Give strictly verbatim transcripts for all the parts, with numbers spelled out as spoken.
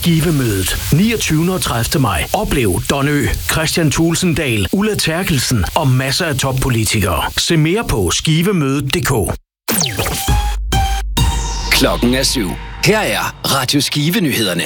Skivemødet niogtyvende og tredivte maj. Oplev Donø, Christian Thulesen Dahl, Ulla Terkelsen og masser af toppolitikere. Se mere på skivemødet punktum d k. Klokken er syv. Her er Radio Skive-nyhederne.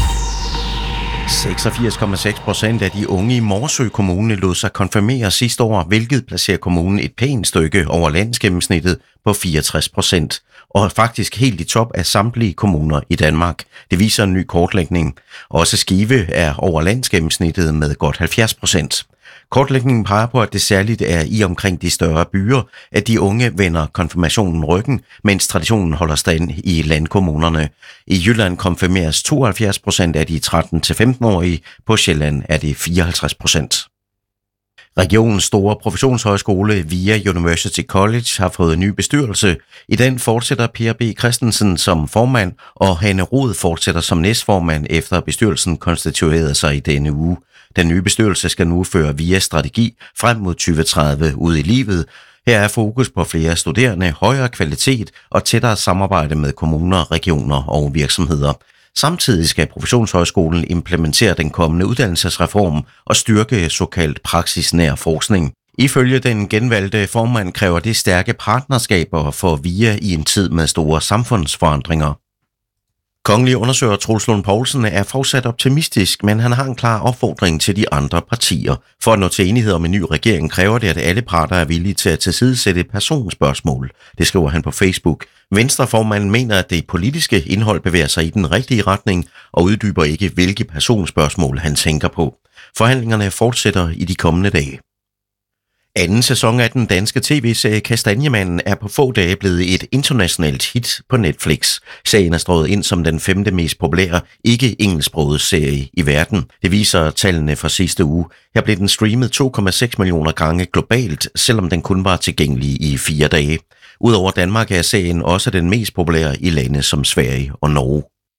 seksogfirs komma seks procent af de unge i Morsø Kommune lod sig konfirmere sidste år, hvilket placerer kommunen et pænt stykke over landsgennemsnittet på fireogtres procent, og faktisk helt i top af samtlige kommuner i Danmark. Det viser en ny kortlægning. Også Skive er over landsgennemsnittet med godt halvfjerds procent. Kortlægningen peger på, at det særligt er i omkring de større byer, at de unge vender konfirmationen ryggen, mens traditionen holder stand i landkommunerne. I Jylland konfirmeres tooghalvfjerds procent af de tretten til femten-årige, på Sjælland er det fireoghalvtreds procent. Regionens store professionshøjskole VIA University College har fået en ny bestyrelse. I den fortsætter Per B. Christensen som formand, og Hanne Rod fortsætter som næstformand, efter bestyrelsen konstituerede sig i denne uge. Den nye bestyrelse skal nu føre VIAs strategi frem mod tyve tredive ud i livet. Her er fokus på flere studerende, højere kvalitet og tættere samarbejde med kommuner, regioner og virksomheder. Samtidig skal professionshøjskolen implementere den kommende uddannelsesreform og styrke såkaldt praksisnær forskning. Ifølge den genvalgte formand kræver det stærke partnerskaber for VIA i en tid med store samfundsforandringer. Kongelig undersøger Troels Lund Poulsen er fortsat optimistisk, men han har en klar opfordring til de andre partier. For at nå til enighed om en ny regering kræver det, at alle parter er villige til at tilsidesætte personspørgsmål. Det skriver han på Facebook. Venstreformanden mener, at det politiske indhold bevæger sig i den rigtige retning og uddyber ikke, hvilke personspørgsmål han tænker på. Forhandlingerne fortsætter i de kommende dage. Anden sæson af den danske tv-serie Kastanjemanden er på få dage blevet et internationalt hit på Netflix. Serien er strøget ind som den femte mest populære ikke-engelsksprogede serie i verden. Det viser tallene fra sidste uge. Her blev den streamet to komma seks millioner gange globalt, selvom den kun var tilgængelig i fire dage. Udover Danmark er serien også den mest populære i lande som Sverige og Norge.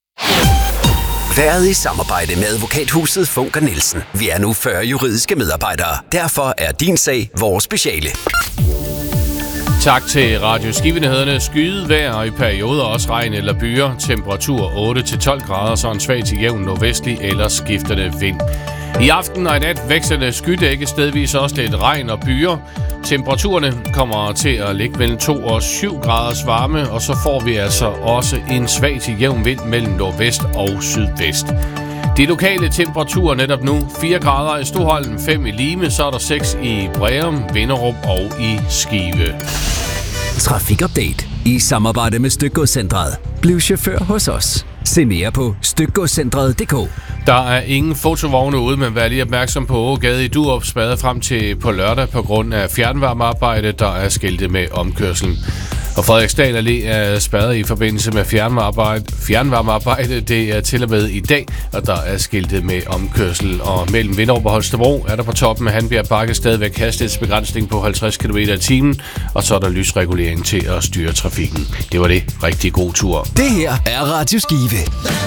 Været i samarbejde med advokathuset Funker Nielsen. Vi er nu fyrre juridiske medarbejdere. Derfor er din sag vores speciale. Tak til Radio Skive-nyhederne. Skyet vejr og i perioder også regn eller byer. Temperatur otte til tolv grader, så en svag til jævn nordvestlig eller skiftende vind. I aften og i nat vækstende skydække, stedvis også lidt regn og byer. Temperaturerne kommer til at ligge mellem to og syv graders varme, og så får vi altså også en svag til jævn vind mellem nordvest og sydvest. De lokale temperaturer netop nu: fire grader i Stoholm, fem i Lime, så er der seks i Breum, Vinderup og i Skive. Trafikupdate i samarbejde med Stykgodscentret. Bliv chauffør hos os. Se mere på stykgodscentret punktum d k. Der er ingen fotovogne ude, men vær lige opmærksom på Ågade i Durup, spadet frem til på lørdag på grund af fjernvarmearbejde, der er skiltet med omkørslen. Og Frederiksdal Allé er spadet i forbindelse med fjernvarmearbejde. Fjernvarmearbejde, det er til og med i dag, og der er skiltet med omkørsel. Og mellem Vinderup og Holstebro er der på toppen af Hanbjerg Bakke stadigvæk hastighedsbegrænsning på halvtreds kilometer i timen, og så er der lysregulering til at styre trafikken. Det var det. Rigtig god tur. Det her er Radio Skive.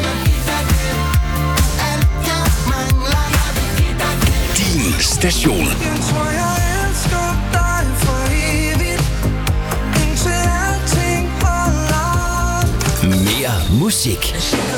Din station. Mere musik.